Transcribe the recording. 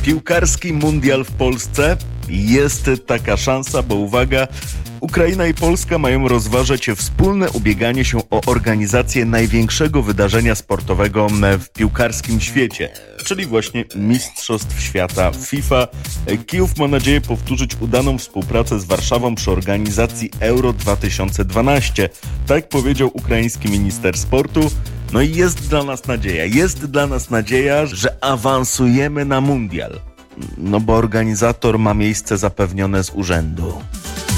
Piłkarski mundial w Polsce? Jest taka szansa, bo uwaga, Ukraina i Polska mają rozważać wspólne ubieganie się o organizację największego wydarzenia sportowego w piłkarskim świecie, czyli właśnie Mistrzostw Świata FIFA. Kijów ma nadzieję powtórzyć udaną współpracę z Warszawą przy organizacji Euro 2012. Tak powiedział ukraiński minister sportu. No i jest dla nas nadzieja, że awansujemy na mundial. No bo organizator ma miejsce zapewnione z urzędu.